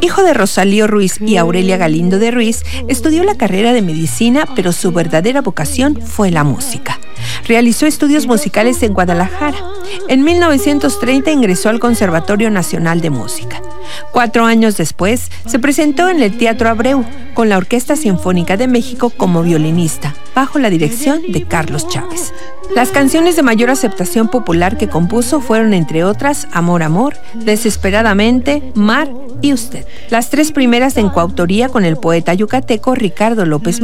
Hijo de Rosalío Ruiz y Aurelia Galindo de Ruiz, estudió la carrera de medicina, pero su verdadera vocación fue la música. Realizó estudios musicales en Guadalajara. En 1930 ingresó al Conservatorio Nacional de Música. 4 años después, se presentó en el Teatro Abreu con la Orquesta Sinfónica de México como violinista, bajo la dirección de Carlos Chávez. Las canciones de mayor aceptación popular que compuso fueron, entre otras, Amor, Amor, Desesperadamente, Mar y Usted. Las 3 primeras en coautoría con el poeta yucateco Ricardo López